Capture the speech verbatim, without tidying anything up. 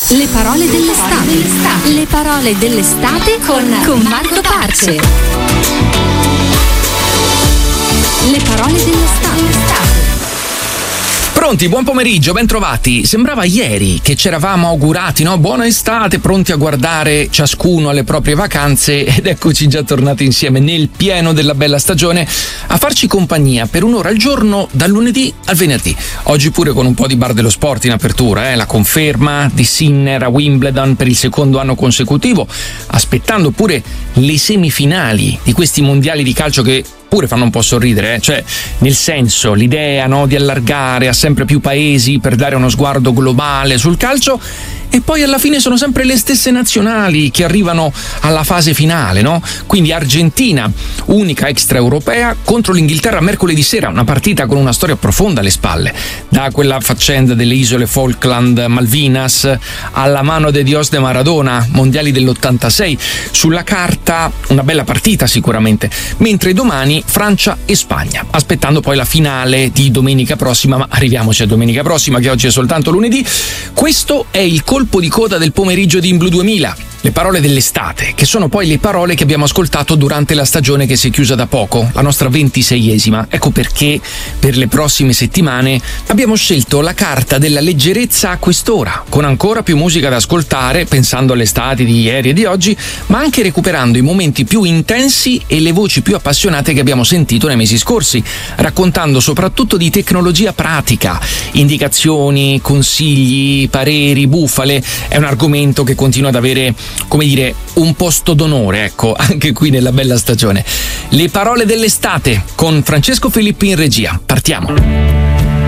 Le parole dell'estate. Le parole dell'estate con, con Marco Parce. Le parole dell'estate. Pronti, buon pomeriggio, ben trovati. Sembrava ieri che ci eravamo augurati, no? Buona estate, pronti a guardare ciascuno alle proprie vacanze, ed eccoci già tornati insieme nel pieno della bella stagione a farci compagnia per un'ora al giorno dal lunedì al venerdì. Oggi pure con un po' di bar dello sport in apertura, eh? La conferma di Sinner a Wimbledon per il secondo anno consecutivo, aspettando pure le semifinali di questi mondiali di calcio che pure fanno un po' sorridere, eh? Cioè, nel senso, l'idea, no, di allargare a sempre più paesi per dare uno sguardo globale sul calcio, e poi alla fine sono sempre le stesse nazionali che arrivano alla fase finale, no? Quindi Argentina, unica extraeuropea, contro l'Inghilterra mercoledì sera, una partita con una storia profonda alle spalle, da quella faccenda delle isole Falkland, Malvinas, alla mano de Dios de Maradona, mondiali dell'ottantasei. Sulla carta una bella partita sicuramente, mentre domani Francia e Spagna, aspettando poi la finale di domenica prossima, ma arriviamoci a domenica prossima che oggi è soltanto lunedì. Questo è il colpo di coda del pomeriggio di In Blu duemila. Le parole dell'estate, che sono poi le parole che abbiamo ascoltato durante la stagione che si è chiusa da poco, la nostra ventiseiesima. Ecco perché per le prossime settimane abbiamo scelto la carta della leggerezza a quest'ora, con ancora più musica da ascoltare, pensando all'estate di ieri e di oggi, ma anche recuperando i momenti più intensi e le voci più appassionate che abbiamo sentito nei mesi scorsi, raccontando soprattutto di tecnologia pratica, indicazioni, consigli, pareri, bufale. È un argomento che continua ad avere, come dire, un posto d'onore, ecco, anche qui nella bella stagione. Le parole dell'estate con Francesco Filippi in regia. Partiamo.